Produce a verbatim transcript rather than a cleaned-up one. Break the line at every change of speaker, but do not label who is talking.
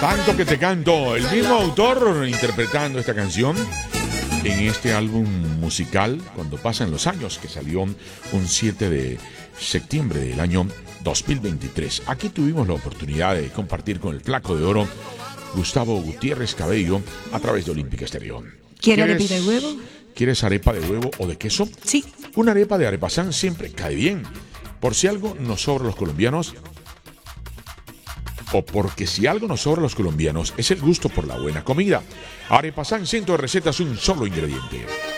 Tanto que te canto, el mismo autor interpretando esta canción en este álbum musical Cuando pasan los años, que salió un siete de septiembre del año dos mil veintitrés. Aquí tuvimos la oportunidad de compartir con el Flaco de Oro, Gustavo Gutiérrez Cabello, a través de Olímpica Estéreo.
¿Quiere arepa de huevo?
¿Quieres arepa de huevo o de queso?
Sí.
Una arepa de Arepasán siempre cae bien. Por si algo nos sobra a los colombianos, o porque si algo nos sobra a los colombianos, es el gusto por la buena comida. Arepasán, centro de recetas, un solo ingrediente.